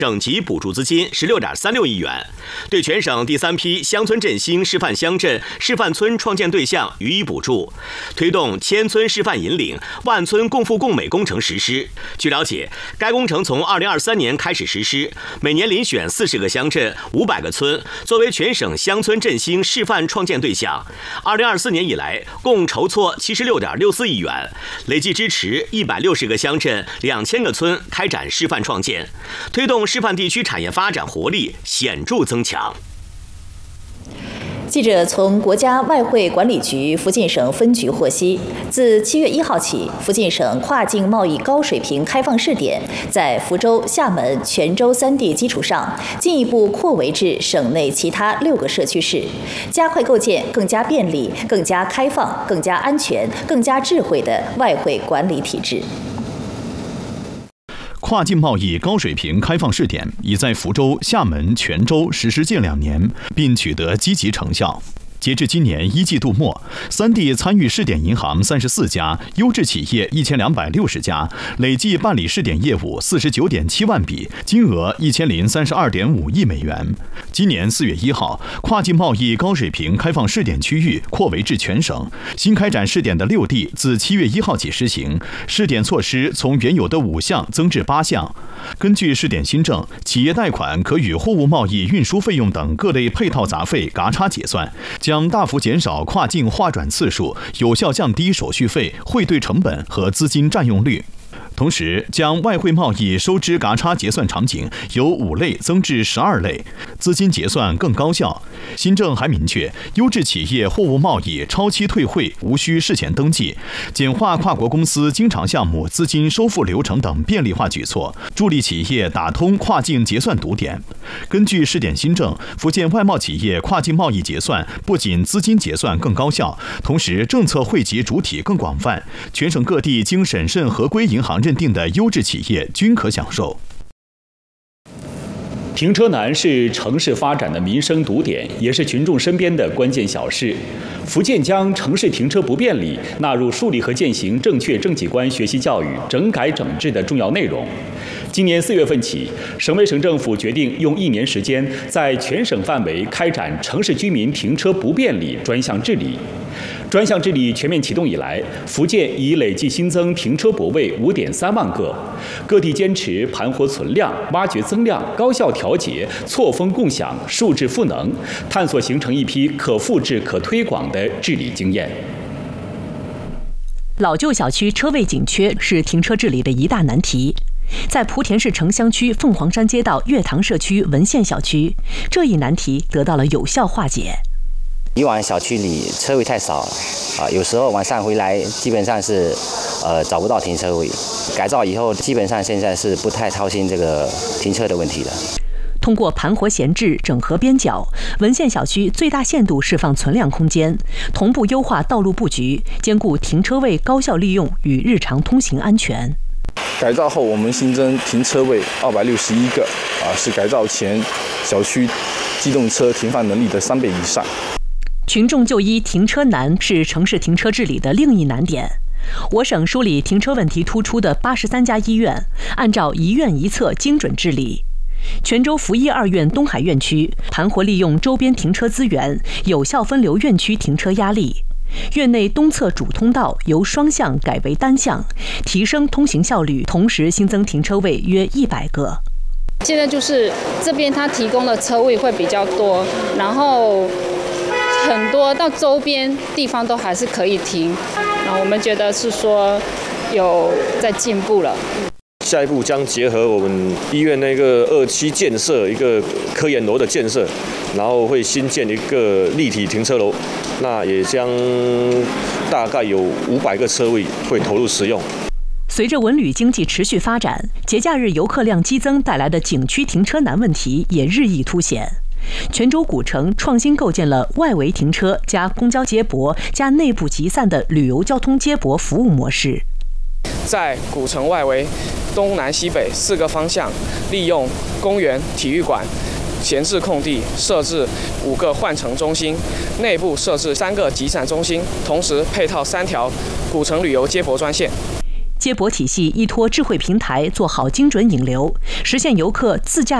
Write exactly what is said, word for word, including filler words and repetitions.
省级补助资金十六点三六亿元，对全省第三批乡村振兴示范乡镇、示范村创建对象予以补助，推动千村示范引领、万村共富共美工程实施。据了解，该工程从二零二三年开始实施，每年遴选四十个乡镇、五百个村作为全省乡村振兴示范创建对象。二零二四年以来，共筹措七十六点六四亿元，累计支持一百六十个乡镇、两千个村开展示范创建，推动示范地区产业发展活力显著增强。 记者从国家外汇管理局福建省分局获悉，自七月一号起，福建省跨境贸易高水平开放试点在福州、厦门、泉州三地基础上，进一步扩围至省内其他六个社区市，加快构建更加便利、更加开放、更加安全、更加智慧的外汇管理体制。 跨境贸易高水平开放试点已在福州、厦门、泉州实施近两年，并取得积极成效。截至今年一季度末，三地参与试点银行三十四家，优质企业一千两百六十家，累计办理试点业务四十九点七万笔，金额一千零三十二点五亿美元。今年四月一号，跨境贸易高水平开放试点区域扩围至全省，新开展试点的六地自七月一号起实行，试点措施从原有的五项增至八项。根据试点新政，企业贷款可与货物贸易运输费用等各类配套杂费嘎差结算，将大幅减少跨境划转次数，有效降低手续费、汇兑成本和资金占用率。同时，将外汇贸易收支嘎差结算场景由五类增至十二类，资金结算更高效。新政还明确，优质企业货物贸易超期退汇无需事前登记，简化跨国公司经常项目资金收付流程等便利化举措，助力企业打通跨境结算堵点。根据试点新政，福建外贸企业跨境贸易结算不仅资金结算更高效，同时政策惠及主体更广泛，全省各地经审慎合规银行认定的优质企业均可享受。 停车难是城市发展的民生堵点，也是群众身边的关键小事。福建将城市停车不便利纳入树立和践行正确政绩观学习教育整改整治的重要内容。今年四月份起，省委省政府决定用一年时间，在全省范围开展城市居民停车不便利专项治理。专项治理全面启动以来，福建已累计新增停车泊位五点三万个。各地坚持盘活存量、挖掘增量、高效调节、错峰共享、数质赋能，探索形成一批可复制、可推广的治理经验。 老旧小区车位紧缺是停车治理的一大难题。在莆田市城乡区凤凰山街道月塘社区文县小区，这一难题得到了有效化解。 以往小区里车位太少了，啊，有时候晚上回来基本上是，呃，找不到停车位。改造以后，基本上现在是不太操心这个停车的问题了。 通过盘活闲置、整合边角，文县小区最大限度释放存量空间，同步优化道路布局，兼顾停车位高效利用与日常通行安全。 改造后，我们新增停车位二百六十一个，啊，是改造前小区机动车停放能力的三倍以上。 群众就医停车难是城市停车治理的另一难点。我省梳理停车问题突出的八十三家医院，按照一院一策精准治理。泉州福一二院东海院区盘活利用周边停车资源，有效分流院区停车压力。院内东侧主通道由双向改为单向，提升通行效率，同时新增停车位约一百个。 现在就是这边它提供的车位会比较多，然后很多到周边地方都还是可以停，然后我们觉得是说有在进步了。 下一步将结合我们医院那个二期建设一个科研楼的建设，然后会新建一个立体停车楼，那也将大概有五百个车位会投入使用。 随着文旅经济持续发展，节假日游客量激增带来的景区停车难问题也日益凸显。泉州古城创新构建了外围停车加公交接驳加内部集散的旅游交通接驳服务模式。 在古城外围东南西北四个方向，利用公园、体育馆、闲置空地设置五个换乘中心，内部设置三个集散中心，同时配套三条古城旅游接驳专线。 接驳体系依托智慧平台做好精准引流，实现游客自驾